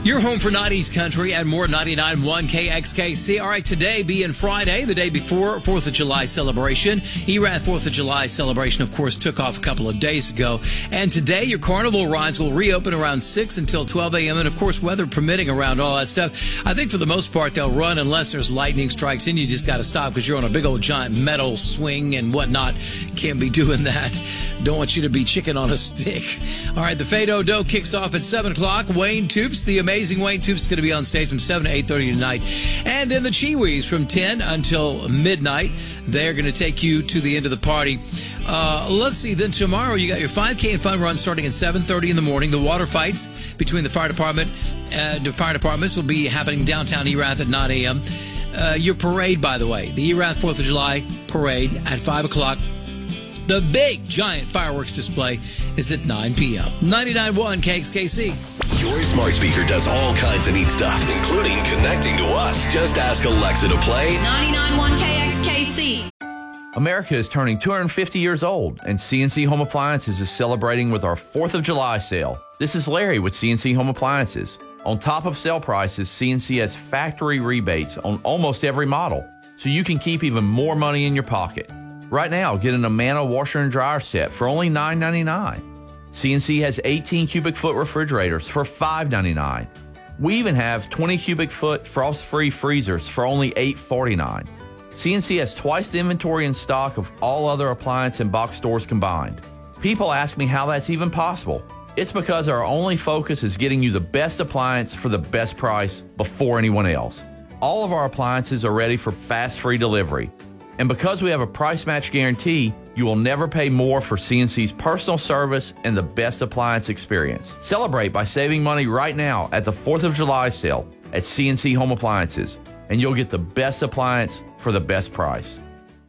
Your home for 90s country and more. 99.1 KXKC. All right, today being Friday, the day before 4th of July celebration. ERAD 4th of July celebration, of course, took off a couple of days ago. And today, your carnival rides will reopen around 6 until 12 a.m. And, of course, weather permitting around all that stuff. I think for the most part, they'll run unless there's lightning strikes. And you just got to stop because you're on a big old giant metal swing and whatnot. Can't be doing that. Don't want you to be chicken on a stick. All right, the Fado kicks off at 7 o'clock. Wayne Toops, the amazing Wayne Toops, is going to be on stage from 7 to 8:30 tonight. And then the Chiwis from 10 until midnight. They're going to take you to the end of the party. Let's see. Then tomorrow you got your 5K and fun run starting at 7:30 in the morning. The water fights between the fire department and the fire departments will be happening downtown Erath at 9 a.m. Your parade, by the way, the Erath 4th of July parade at 5 o'clock. The big, giant fireworks display is at 9 p.m. 99.1 KXKC. Your smart speaker does all kinds of neat stuff, including connecting to us. Just ask Alexa to play 99.1 KXKC. America is turning 250 years old, and CNC Home Appliances is celebrating with our 4th of July sale. This is Larry with CNC Home Appliances. On top of sale prices, CNC has factory rebates on almost every model, so you can keep even more money in your pocket. Right now, get an Amana washer and dryer set for only $9.99. CNC has 18 cubic foot refrigerators for $5.99. We even have 20 cubic foot frost-free freezers for only $8.49. CNC has twice the inventory in stock of all other appliance and box stores combined. People ask me how that's even possible. It's because our only focus is getting you the best appliance for the best price before anyone else. All of our appliances are ready for fast free delivery. And because we have a price match guarantee, you will never pay more for CNC's personal service and the best appliance experience. Celebrate by saving money right now at the 4th of July sale at CNC Home Appliances, and you'll get the best appliance for the best price.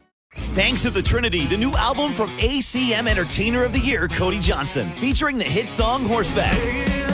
Thanks to the Trinity, the new album from ACM Entertainer of the Year, Cody Johnson, featuring the hit song Horseback.